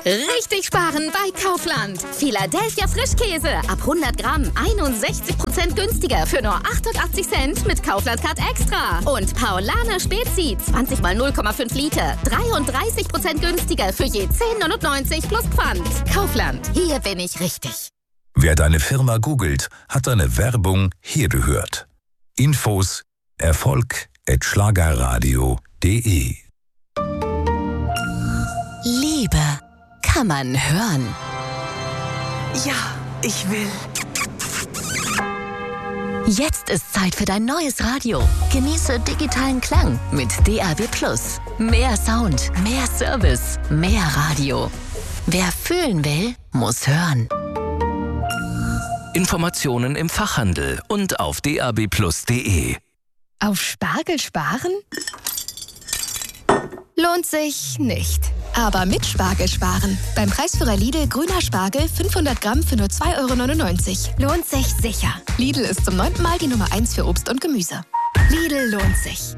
Richtig sparen bei Kaufland. Philadelphia Frischkäse ab 100 Gramm 61% günstiger für nur 88 Cent mit Kaufland Card Extra. Und Paulaner Spezi 20 mal 0,5 Liter 33% günstiger für je 10,99 plus Pfand. Kaufland, hier bin ich richtig. Wer deine Firma googelt, hat deine Werbung hier gehört. Infos erfolg@schlagerradio.de. Liebe kann man hören. Ja, ich will. Jetzt ist Zeit für dein neues Radio. Genieße digitalen Klang mit DAB+. Mehr Sound, mehr Service, mehr Radio. Wer fühlen will, muss hören. Informationen im Fachhandel und auf dabplus.de. Auf Spargel sparen? Lohnt sich nicht. Aber mit Spargel sparen. Beim Preisführer Lidl grüner Spargel 500 Gramm für nur 2,99 €. Lohnt sich sicher. Lidl ist zum 9. Mal die Nummer 1 für Obst und Gemüse. Lidl lohnt sich.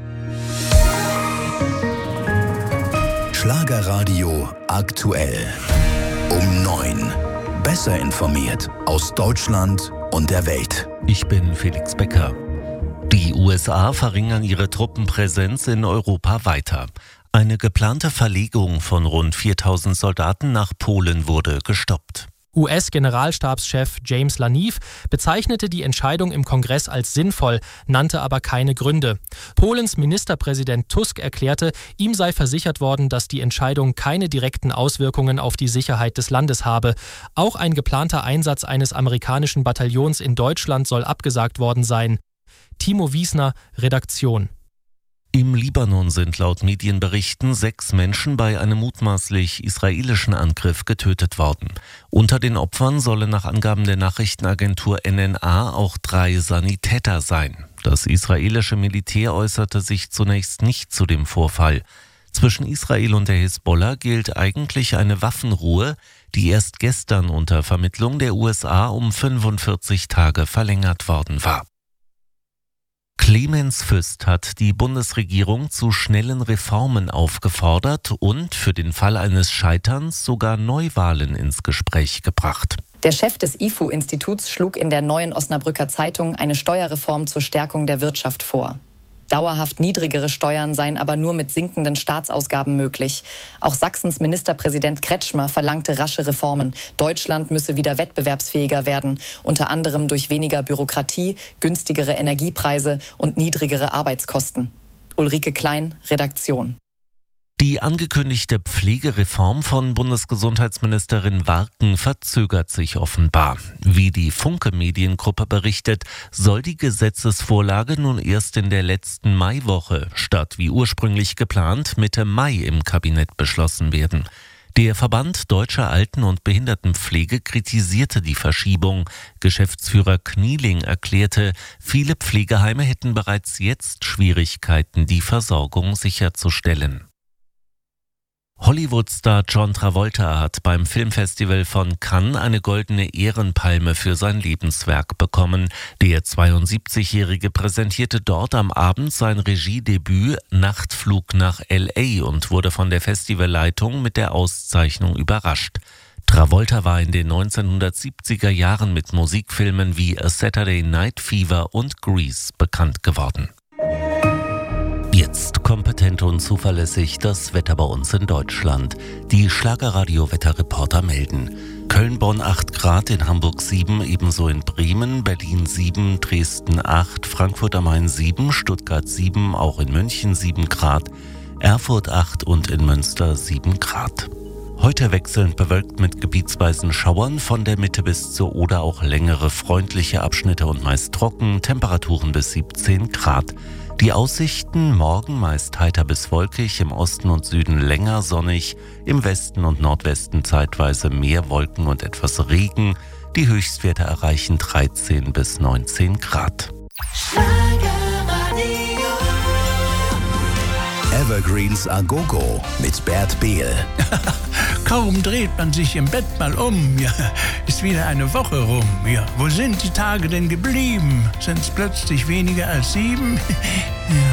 Schlagerradio aktuell. Um 9. Besser informiert aus Deutschland und der Welt. Ich bin Felix Becker. Die USA verringern ihre Truppenpräsenz in Europa weiter. Eine geplante Verlegung von rund 4.000 Soldaten nach Polen wurde gestoppt. US-Generalstabschef James Lanief bezeichnete die Entscheidung im Kongress als sinnvoll, nannte aber keine Gründe. Polens Ministerpräsident Tusk erklärte, ihm sei versichert worden, dass die Entscheidung keine direkten Auswirkungen auf die Sicherheit des Landes habe. Auch ein geplanter Einsatz eines amerikanischen Bataillons in Deutschland soll abgesagt worden sein. Timo Wiesner, Redaktion. Im Libanon sind laut Medienberichten 6 Menschen bei einem mutmaßlich israelischen Angriff getötet worden. Unter den Opfern sollen nach Angaben der Nachrichtenagentur NNA auch 3 Sanitäter sein. Das israelische Militär äußerte sich zunächst nicht zu dem Vorfall. Zwischen Israel und der Hisbollah gilt eigentlich eine Waffenruhe, die erst gestern unter Vermittlung der USA um 45 Tage verlängert worden war. Clemens Füst hat die Bundesregierung zu schnellen Reformen aufgefordert und für den Fall eines Scheiterns sogar Neuwahlen ins Gespräch gebracht. Der Chef des IFU-Instituts schlug in der Neuen Osnabrücker Zeitung eine Steuerreform zur Stärkung der Wirtschaft vor. Dauerhaft niedrigere Steuern seien aber nur mit sinkenden Staatsausgaben möglich. Auch Sachsens Ministerpräsident Kretschmer verlangte rasche Reformen. Deutschland müsse wieder wettbewerbsfähiger werden, unter anderem durch weniger Bürokratie, günstigere Energiepreise und niedrigere Arbeitskosten. Ulrike Klein, Redaktion. Die angekündigte Pflegereform von Bundesgesundheitsministerin Warken verzögert sich offenbar. Wie die Funke-Mediengruppe berichtet, soll die Gesetzesvorlage nun erst in der letzten Maiwoche statt wie ursprünglich geplant Mitte Mai im Kabinett beschlossen werden. Der Verband Deutscher Alten- und Behindertenpflege kritisierte die Verschiebung. Geschäftsführer Knieling erklärte, viele Pflegeheime hätten bereits jetzt Schwierigkeiten, die Versorgung sicherzustellen. Hollywood-Star John Travolta hat beim Filmfestival von Cannes eine goldene Ehrenpalme für sein Lebenswerk bekommen. Der 72-Jährige präsentierte dort am Abend sein Regiedebüt Nachtflug nach L.A. und wurde von der Festivalleitung mit der Auszeichnung überrascht. Travolta war in den 1970er Jahren mit Musikfilmen wie A Saturday Night Fever und Grease bekannt geworden. Jetzt kompetent und zuverlässig das Wetter bei uns in Deutschland. Die Schlagerradio-Wetterreporter melden. Köln-Bonn 8 Grad, in Hamburg 7, ebenso in Bremen, Berlin 7, Dresden 8, Frankfurt am Main 7, Stuttgart 7, auch in München 7 Grad, Erfurt 8 und in Münster 7 Grad. Heute wechselnd bewölkt mit gebietsweisen Schauern, von der Mitte bis zur Oder auch längere freundliche Abschnitte und meist trocken, Temperaturen bis 17 Grad. Die Aussichten: morgen meist heiter bis wolkig, im Osten und Süden länger sonnig, im Westen und Nordwesten zeitweise mehr Wolken und etwas Regen. Die Höchstwerte erreichen 13 bis 19 Grad. Evergreens a Go-Go mit Bert Behl. Kaum dreht man sich im Bett mal um, ja, ist wieder eine Woche rum. Ja, wo sind die Tage denn geblieben? Sind es plötzlich weniger als 7? Ja.